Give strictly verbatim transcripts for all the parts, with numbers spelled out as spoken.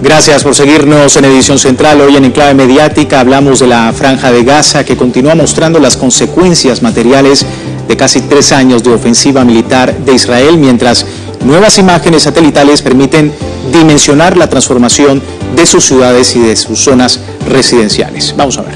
Gracias por seguirnos en Edición Central. Hoy en Enclave Mediática hablamos de la Franja de Gaza, que continúa mostrando las consecuencias materiales de casi tres años de ofensiva militar de Israel, mientras nuevas imágenes satelitales permiten dimensionar la transformación de sus ciudades y de sus zonas residenciales. Vamos a ver.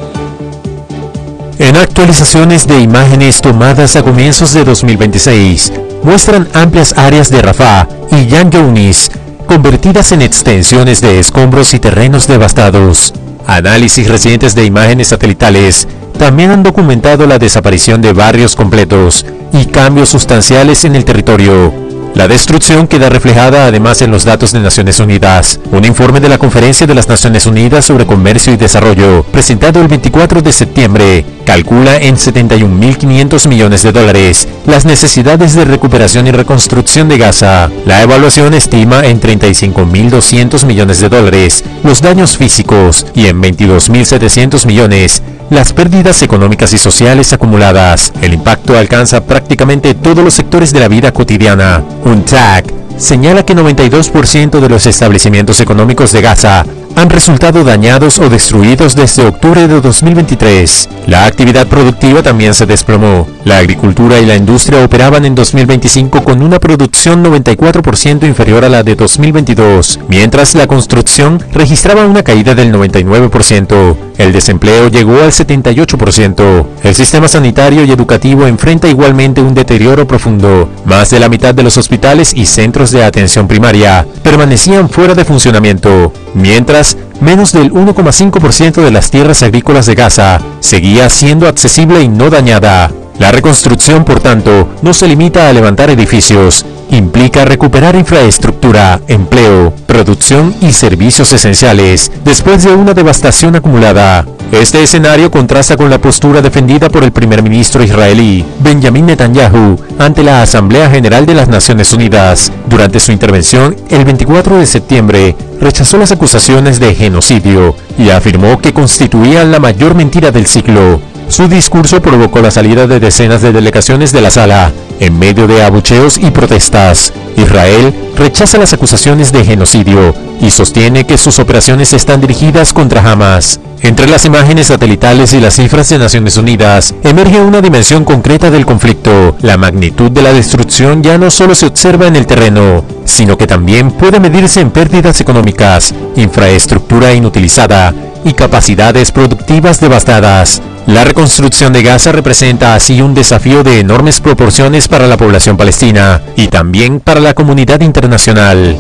En actualizaciones de imágenes tomadas a comienzos de dos mil veintiséis, muestran amplias áreas de Rafah y Yan Younis, convertidas en extensiones de escombros y terrenos devastados. Análisis recientes de imágenes satelitales también han documentado la desaparición de barrios completos y cambios sustanciales en el territorio. La destrucción queda reflejada además en los datos de Naciones Unidas. Un informe de la Conferencia de las Naciones Unidas sobre Comercio y Desarrollo, presentado el veinticuatro de septiembre, calcula en setenta y un mil quinientos millones de dólares las necesidades de recuperación y reconstrucción de Gaza. La evaluación estima en treinta y cinco mil doscientos millones de dólares los daños físicos y en veintidós mil setecientos millones las pérdidas económicas y sociales acumuladas. El impacto alcanza prácticamente todos los sectores de la vida cotidiana. U N T A C señala que noventa y dos por ciento de los establecimientos económicos de Gaza han resultado dañados o destruidos desde octubre de dos mil veintitrés. La actividad productiva también se desplomó. La agricultura y la industria operaban en dos mil veinticinco con una producción noventa y cuatro por ciento inferior a la de dos mil veintidós, mientras la construcción registraba una caída del noventa y nueve por ciento. El desempleo llegó al setenta y ocho por ciento. El sistema sanitario y educativo enfrenta igualmente un deterioro profundo. Más de la mitad de los hospitales y centros de atención primaria permanecían fuera de funcionamiento, mientras menos del uno coma cinco por ciento de las tierras agrícolas de Gaza seguía siendo accesible y no dañada. La reconstrucción, por tanto, no se limita a levantar edificios. Implica recuperar infraestructura, empleo, producción y servicios esenciales después de una devastación acumulada. Este escenario contrasta con la postura defendida por el primer ministro israelí, Benjamin Netanyahu, ante la Asamblea General de las Naciones Unidas. Durante su intervención, el veinticuatro de septiembre, rechazó las acusaciones de genocidio y afirmó que constituían la mayor mentira del siglo. Su discurso provocó la salida de decenas de delegaciones de la sala, en medio de abucheos y protestas. Israel rechaza las acusaciones de genocidio y sostiene que sus operaciones están dirigidas contra Hamas. Entre las imágenes satelitales y las cifras de Naciones Unidas, emerge una dimensión concreta del conflicto. La magnitud de la destrucción ya no solo se observa en el terreno, sino que también puede medirse en pérdidas económicas, infraestructura inutilizada y capacidades productivas devastadas. La reconstrucción de Gaza representa así un desafío de enormes proporciones para la población palestina y también para la comunidad internacional.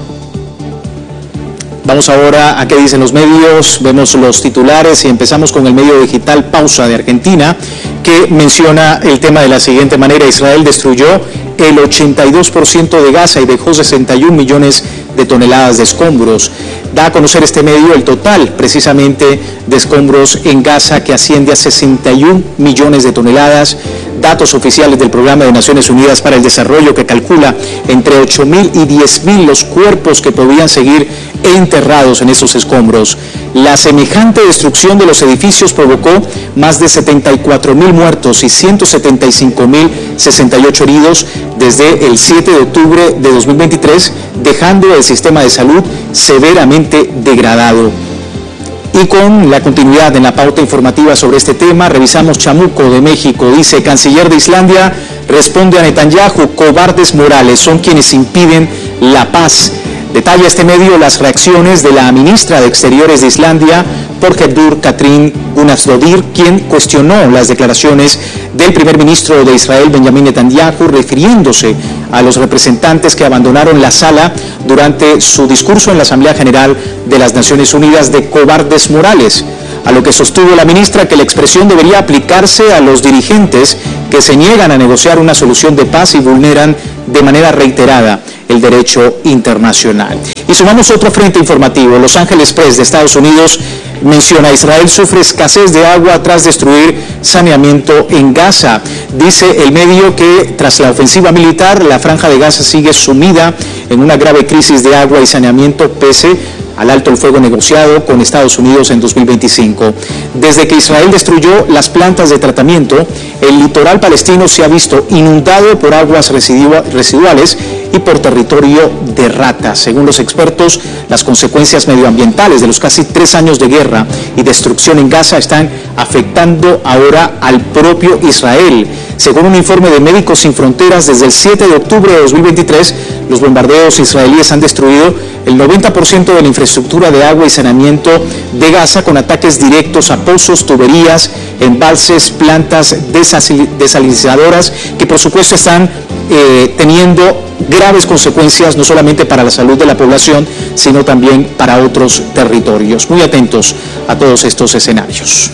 Vamos ahora a qué dicen los medios. Vemos los titulares y empezamos con el medio digital Pausa de Argentina, que menciona el tema de la siguiente manera: Israel destruyó el ochenta y dos por ciento de Gaza y dejó sesenta y un millones de toneladas de escombros. Da a conocer este medio el total precisamente de escombros en Gaza, que asciende a sesenta y un millones de toneladas. Datos oficiales del Programa de Naciones Unidas para el Desarrollo, que calcula entre ocho mil y diez mil los cuerpos que podían seguir enterrados en esos escombros. La semejante destrucción de los edificios provocó más de setenta y cuatro mil muertos y ciento setenta y cinco mil sesenta y ocho heridos desde el siete de octubre de dos mil veintitrés, dejando el sistema de salud severamente degradado. Y con la continuidad en la pauta informativa sobre este tema, revisamos Chamuco de México. Dice: canciller de Islandia responde a Netanyahu, cobardes morales son quienes impiden la paz. Detalla este medio las reacciones de la ministra de Exteriores de Islandia, Þorgerður Katrín Gunnarsdóttir, quien cuestionó las declaraciones del primer ministro de Israel, Benjamin Netanyahu, refiriéndose a los representantes que abandonaron la sala durante su discurso en la Asamblea General de las Naciones Unidas de cobardes morales. A lo que sostuvo la ministra que la expresión debería aplicarse a los dirigentes que se niegan a negociar una solución de paz y vulneran de manera reiterada el derecho internacional. Y sumamos otro frente informativo. Los Angeles Press de Estados Unidos menciona: Israel sufre escasez de agua tras destruir saneamiento en Gaza. Dice el medio que tras la ofensiva militar, la Franja de Gaza sigue sumida en una grave crisis de agua y saneamiento pese al alto el fuego negociado con Estados Unidos en dos mil veinticinco. Desde que Israel destruyó las plantas de tratamiento, el litoral palestino se ha visto inundado por aguas residuales y y por territorio de ratas. Según los expertos, las consecuencias medioambientales de los casi tres años de guerra y destrucción en Gaza están afectando ahora al propio Israel. Según un informe de Médicos Sin Fronteras, desde el siete de octubre de dos mil veintitrés, los bombardeos israelíes han destruido el noventa por ciento de la infraestructura de agua y saneamiento de Gaza, con ataques directos a pozos, tuberías, embalses, plantas desalinizadoras, que por supuesto están eh, teniendo graves consecuencias no solamente para la salud de la población, sino también para otros territorios. Muy atentos a todos estos escenarios.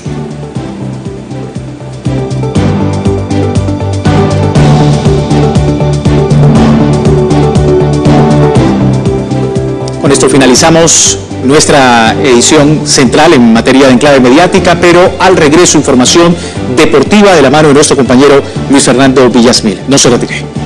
Con esto finalizamos nuestra edición central en materia de enclave mediática, pero al regreso información deportiva de la mano de nuestro compañero Luis Fernando Villasmil. No se retire.